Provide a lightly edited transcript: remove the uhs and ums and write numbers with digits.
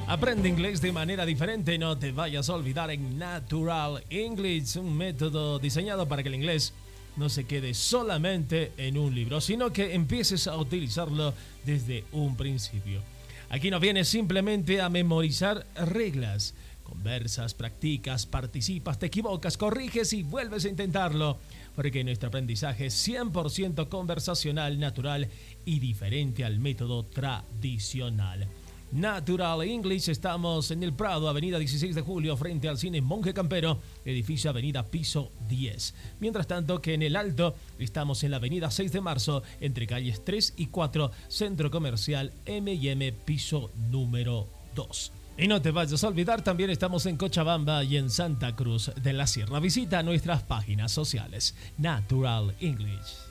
Aprende inglés de manera diferente, no te vayas a olvidar en Natural English, un método diseñado para que el inglés no se quede solamente en un libro, sino que empieces a utilizarlo desde un principio. Aquí no vienes simplemente a memorizar reglas. Conversas, practicas, participas, te equivocas, corriges y vuelves a intentarlo, porque nuestro aprendizaje es 100% conversacional, natural y diferente al método tradicional. Natural English, estamos en el Prado, avenida 16 de julio, frente al cine Monje Campero, edificio avenida piso 10. Mientras tanto que en el Alto estamos en la avenida 6 de marzo, entre calles 3 y 4, centro comercial M&M, piso número 2. Y no te vayas a olvidar, también estamos en Cochabamba y en Santa Cruz de la Sierra. Visita nuestras páginas sociales. Natural English.